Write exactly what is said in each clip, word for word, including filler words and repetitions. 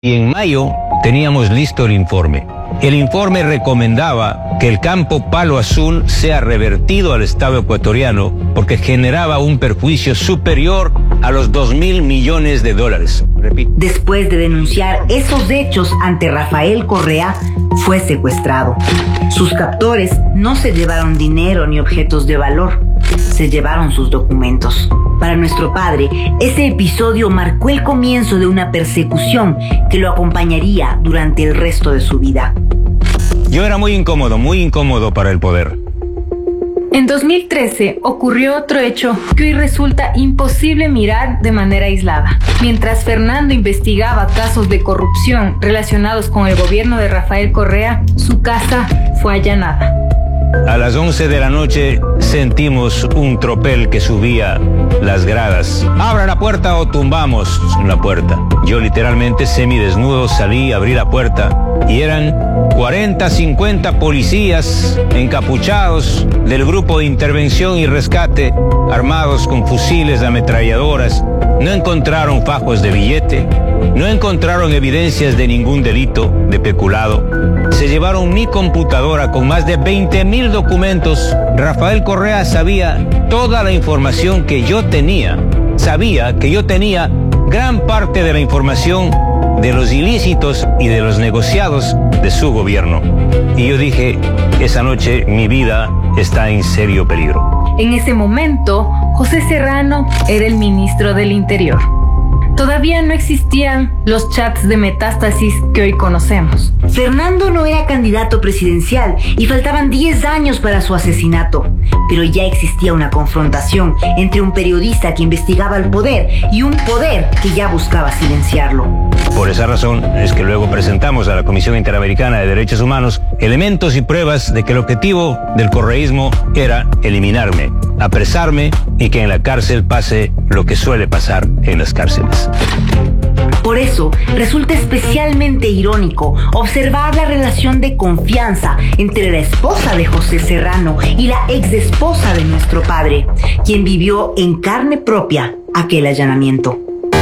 Y en mayo teníamos listo el informe. El informe recomendaba que el campo Palo Azul sea revertido al Estado ecuatoriano porque generaba un perjuicio superior a los dos mil millones de dólares. Repito. Después de denunciar esos hechos ante Rafael Correa, fue secuestrado. Sus captores no se llevaron dinero ni objetos de valor, se llevaron sus documentos. Para nuestro padre, ese episodio marcó el comienzo de una persecución que lo acompañaría durante el resto de su vida. Yo era muy incómodo, muy incómodo para el poder. En dos mil trece ocurrió otro hecho que hoy resulta imposible mirar de manera aislada. Mientras Fernando investigaba casos de corrupción relacionados con el gobierno de Rafael Correa, su casa fue allanada. A las once de la noche sentimos un tropel que subía las gradas. ¡Abra la puerta o tumbamos la puerta! Yo literalmente semidesnudo salí, abrí la puerta y eran cuarenta, cincuenta policías encapuchados del grupo de intervención y rescate, armados con fusiles, ametralladoras. No encontraron fajos de billete, no encontraron evidencias de ningún delito de peculado. Se llevaron mi computadora con más de veinte mil documentos. Rafael Correa sabía toda la información que yo tenía. Sabía que yo tenía gran parte de la información de los ilícitos y de los negociados de su gobierno. Y yo dije, esa noche mi vida está en serio peligro. En ese momento, José Serrano era el ministro del Interior. Todavía no existían los chats de metástasis que hoy conocemos. Fernando no era candidato presidencial y faltaban diez años para su asesinato, pero ya existía una confrontación entre un periodista que investigaba el poder y un poder que ya buscaba silenciarlo. Por esa razón es que luego presentamos a la Comisión Interamericana de Derechos Humanos elementos y pruebas de que el objetivo del correísmo era eliminarme, apresarme y que en la cárcel pase lo que suele pasar en las cárceles. Por eso, resulta especialmente irónico observar la relación de confianza entre la esposa de José Serrano y la exesposa de nuestro padre, quien vivió en carne propia aquel allanamiento.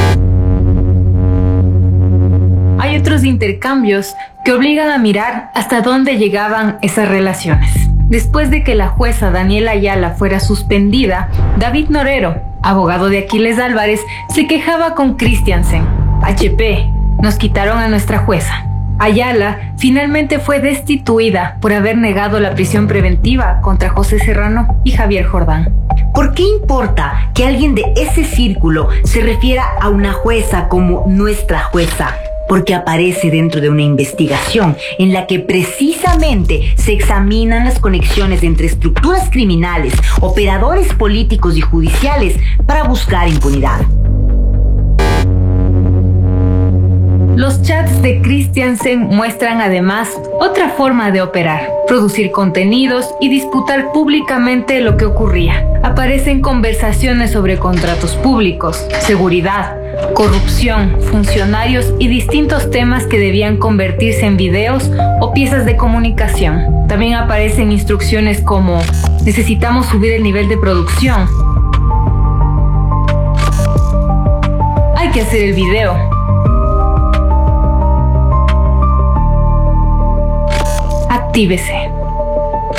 Hay otros intercambios que obligan a mirar hasta dónde llegaban esas relaciones. Después de que la jueza Daniela Ayala fuera suspendida, David Norero, abogado de Aquiles Álvarez, se quejaba con Christiansen. H P, nos quitaron a nuestra jueza. Ayala finalmente fue destituida por haber negado la prisión preventiva contra José Serrano y Javier Jordán. ¿Por qué importa que alguien de ese círculo se refiera a una jueza como nuestra jueza? Porque aparece dentro de una investigación en la que precisamente se examinan las conexiones entre estructuras criminales, operadores políticos y judiciales para buscar impunidad. Los chats de Christiansen muestran además otra forma de operar, producir contenidos y disputar públicamente lo que ocurría. Aparecen conversaciones sobre contratos públicos, seguridad, corrupción, funcionarios y distintos temas que debían convertirse en videos o piezas de comunicación. También aparecen instrucciones como: necesitamos subir el nivel de producción, hay que hacer el video, actívese.